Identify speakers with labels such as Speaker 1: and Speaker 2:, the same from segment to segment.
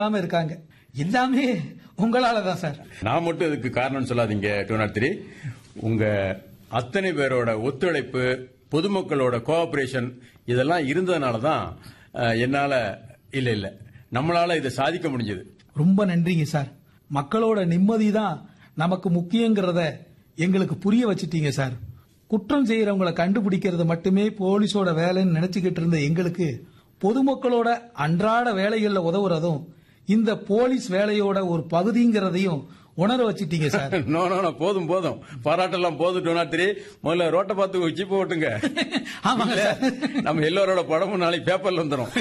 Speaker 1: இருக்காங்க. எல்லாமே உங்களாலதான் சார்.
Speaker 2: நான் மட்டும் இதுக்கு காரணம் சொல்லாதீங்க 203. உங்க அத்தனை பேரோட ஒத்துழைப்பு, பொதுமக்களோட கோஆபரேஷன் இதெல்லாம் இருந்ததுனாலதான் என்னால இல்ல நம்மளால இதை சாதிக்க முடிஞ்சது.
Speaker 1: ரொம்ப நன்றிங்க சார். மக்களோட நிம்மதி தான் நமக்கு முக்கியங்கிறத எங்களுக்கு புரிய வச்சிட்டீங்க சார். குற்றம் செய்யறவங்களை கண்டுபிடிக்கிறது மட்டுமே போலீஸோட வேலைன்னு நினைச்சுக்கிட்டு இருந்த எங்களுக்கு பொதுமக்களோட அன்றாட வேலைகள்ல உதவுறதும் இந்த போலீஸ் வேலையோட ஒரு பகுதிங்கிறதையும் உணர வச்சிட்டீங்க சார்.
Speaker 2: நோ போதும் பாராட்டெல்லாம் போதும் 203. முதல்ல ரோட்டை பார்த்து வச்சு போட்டுங்க.
Speaker 1: ஆமாங்க சார்.
Speaker 2: நம்ம எல்லாரோட படமும் நாளைக்கு பேப்பர்ல வந்துடும்.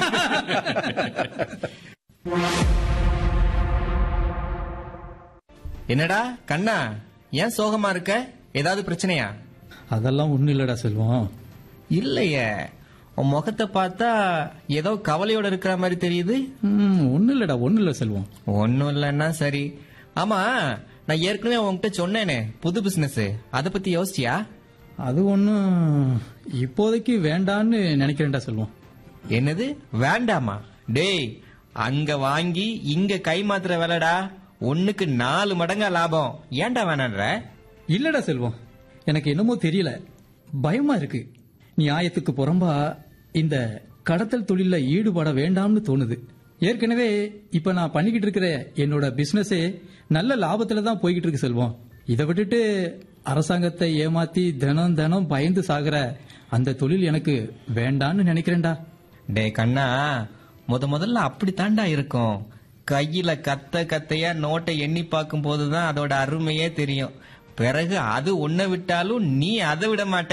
Speaker 3: என்னடா கண்ணா, ஏன் சோகமா இருக்க? ஏதாவது பிரச்சனையா?
Speaker 4: அதெல்லாம் ஒண்ணு இல்லடா செல்வம்.
Speaker 3: இல்லையே, உன் முகத்தை பார்த்தா ஏதோ கவலையோட இருக்கிற மாதிரி தெரியுது.
Speaker 4: ஒண்ணு இல்ல செல்வம்.
Speaker 3: ஒன்னும் இல்லன்னா சரி. ஆமா, நான் ஏற்கனவே உன்கிட்ட சொன்னேனே புது பிசினஸ், அத பத்தி யோசிச்சியா?
Speaker 4: அது ஒண்ணும் இப்போதைக்கு வேண்டான்னு நினைக்கிறேன்டா செல்வம்.
Speaker 3: என்னது வேண்டாமா? டேய், அங்க வாங்கி இங்க கை மாத்துற வேலைடா. ஒண்ணுக்கு 4 மடங்கா லாபம். ஏன்டா வேணான்ற?
Speaker 4: இல்லடா செல்வம், எனக்கு என்னமோ தெரியல, பயமா இருக்கு. நியாயத்துக்கு புறம்பா இந்த கடத்தல் தொழில ஈடுபட வேண்டாம்னு தோணுது. ஏற்கனவே இப்ப நான் பண்ணிக்கிட்டு இருக்கிற என்னோட பிசினஸே நல்ல லாபத்துல தான் போய்கிட்டு இருக்கு செல்வம். இதை விட்டுட்டு அரசாங்கத்தை ஏமாத்தி தினம் பயந்து சாகுற அந்த தொழில் எனக்கு வேண்டான்னு நினைக்கிறேன்டா.
Speaker 3: டே கண்ணா, முதல்ல அப்படித்தாண்டா இருக்கும். கையில கத்தையா நோட்டை எண்ணி பார்க்கும் போதுதான் அதோட அருமையே தெரியும். பிறகு அது உன்னை விட்டாலும் நீ அதை விட மாட்ட.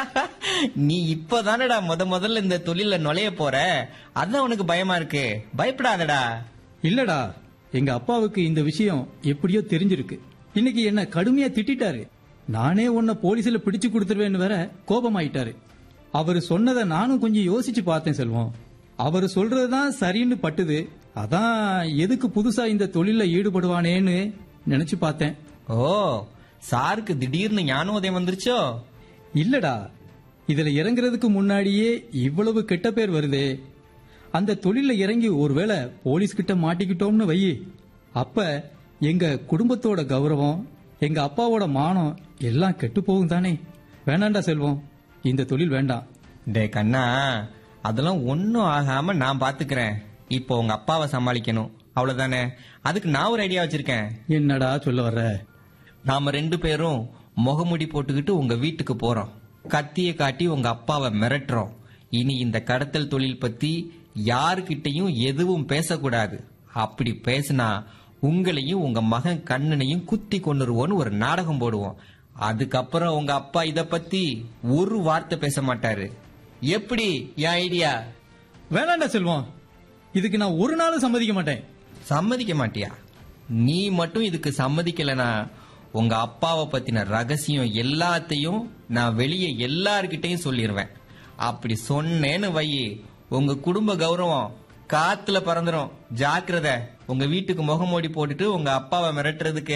Speaker 3: நீ இப்பதானடா முதல்ல இந்த தொழில நுழைய போற, அதான் உனக்கு பயமா இருக்கு. பயப்படாதடா.
Speaker 4: இல்லடா, எங்க அப்பாவுக்கு இந்த விஷயம் எப்படியோ தெரிஞ்சிருக்கு. இன்னைக்கு என்ன கடுமையா திட்டாரு. நானே உன்னை போலீஸ்ல பிடிச்சு கொடுத்துருவேன்னு வேற கோபமாயிட்டாரு. அவரு சொன்னதை நானும் கொஞ்சம் யோசிச்சு பார்த்தேன் செல்வம். அவரு சொல்றதுதான் சரின்னு பட்டுது. அதான் எதுக்கு புதுசா இந்த தொழில ஈடுபடுவானேன்னு நினைச்சு பார்த்தேன்.
Speaker 3: ஓ, சாருக்கு திடீர்னு ஞானோதயம் வந்துருச்சோ?
Speaker 4: இல்லடா, இதுல இறங்குறதுக்கு முன்னாடியே இவ்வளவு கெட்ட பேர் வருதே. அந்த தொழில இறங்கி ஒருவேளை போலீஸ் கிட்ட மாட்டிக்கிட்டோம்னு வை, அப்ப எங்க குடும்பத்தோட கௌரவம், எங்க அப்பாவோட மானம் எல்லாம் கெட்டு போகும் தானே. வேண்டாண்டா செல்வம், இந்த தொழில் வேண்டாம்.
Speaker 3: டே கண்ணா, அதெல்லாம் ஒன்னும் ஆகாம நான் பாத்துக்கிறேன். இப்போ உங்க அப்பாவை சமாளிக்கணும், அவ்வளவுதானே. அதுக்கு நான் ஒரு ஐடியா வச்சிருக்கேன்.
Speaker 4: என்னடா சொல்ல வர்ற?
Speaker 3: நாம 2 பேரும் முகமுடி போட்டுக்கிட்டு உங்க வீட்டுக்கு போறோம். கத்திய காட்டி உங்க அப்பாவை மிரட்டுறோம். இனி இந்த கடத்தல் தொழில் பத்தி யாருக்கிட்டையும் எதுவும் பேசக்கூடாது. அப்படி பேசினா உங்களையும் உங்க மகன் கண்ணனையும் குத்தி கொண்டுருவோன்னு ஒரு நாடகம் போடுவோம். அதுக்கப்புறம் உங்க அப்பா இத பத்தி ஒரு வார்த்தை பேச மாட்டாரு. எப்படி என் ஐடியா?
Speaker 4: வேணாண்டா செல்வம், இதுக்கு நான் ஒரு நாளும் சம்மதிக்க மாட்டேன்.
Speaker 3: சம்மதிக்க மாட்டியா? நீ மட்டும் இதுக்கு சம்மதிக்கலனா உங்க அப்பாவை பத்தின ரகசியம் எல்லாத்தையும் நான் வெளியே எல்லார்கிட்டையும் சொல்லிடுவேன். அப்படி சொன்னேன்னு வை, உங்க குடும்ப கௌரவம் காத்துல பறந்துரும். ஜாக்கிரதை. உங்க வீட்டுக்கு முகமூடி போட்டுட்டு உங்க அப்பாவை மிரட்டுறதுக்கு.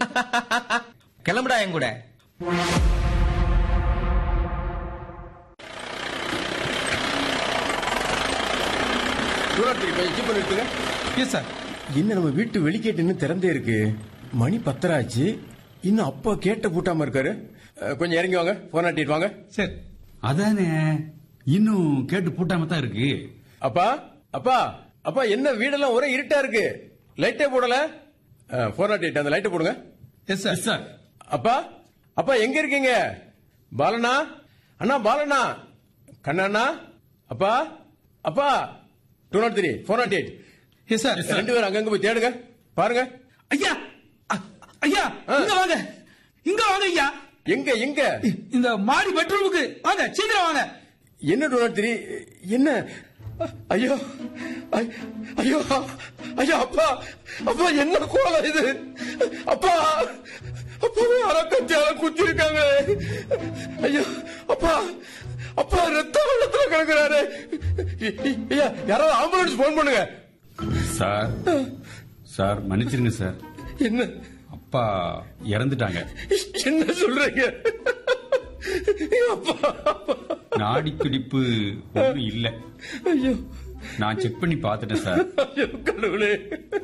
Speaker 3: கிளம்புடா என் கூட.
Speaker 2: இன்னும் நம்ம வீட்டு வெளிக்கேட்டு இன்னும் திறந்தே இருக்கு. மணி 10 ஆச்சு. இன்னும் அப்பா கேட்ட பூட்டாம இருக்காரு. கொஞ்சம் இறங்கி வாங்க, போன் ஆட்டிட்டு வாங்க.
Speaker 1: சரி.
Speaker 5: அதானே, இன்னும் கேட்டு பூட்டாம தான் இருக்கு.
Speaker 2: அப்பா அப்பா அப்பா, என்ன வீடெல்லாம் ஒரே இருட்டா இருக்கு, லைட்டே போடல. போன் ஆட்டிட்டு அந்த லைட்டை போடுங்க.
Speaker 1: Yes sir.
Speaker 2: அப்பா அப்பா, எங்க இருக்கீங்க? பாலனா அண்ணா, பாலனா, கண்ணா, அப்பா அப்பா. 203 408.
Speaker 1: Yes sir.
Speaker 2: 2 பேரும் அங்கங்க போய் தேடுங்க, பாருங்க.
Speaker 1: ஐயா ஐயா, இங்க வாங்க, இங்க வாங்க ஐயா.
Speaker 2: எங்க எங்க?
Speaker 1: இந்த மாடி பெட்ரூமுக்கு வாங்க, சீக்கிரம் வாங்க.
Speaker 2: என்ன 203, என்ன? ஐயோ ஐயோ ஐயோ, அப்பா அப்பா, என்ன கோலம் இது? அப்பா அப்பா, அரக்கத்தியால குத்திருக்காங்க. ஐயோ அப்பா அப்பா, ரத்த வெள்ளத்துல கிடக்குறாரு. யாராவது ஆம்புலன்ஸ் போன் பண்ணுங்க.
Speaker 5: சார் மன்னிச்சிருங்க சார்.
Speaker 2: என்ன?
Speaker 5: அப்பா இறந்துட்டாங்க.
Speaker 2: என்ன சொல்றீங்க?
Speaker 5: நாடி துடிப்பு ஒன்றும் இல்ல.
Speaker 2: ஐயோ,
Speaker 5: நான் செக் பண்ணி பார்த்துட்டேன் சார்.
Speaker 2: கடவுளே.